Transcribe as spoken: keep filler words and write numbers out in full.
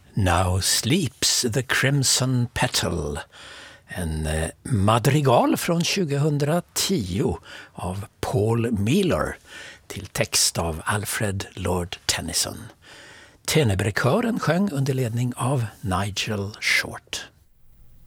Now sleeps the crimson petal. En eh, madrigal från tjugohundratio av Paul Miller till text av Alfred Lord Tennyson. Tenebrkören sjöng under ledning av Nigel Short.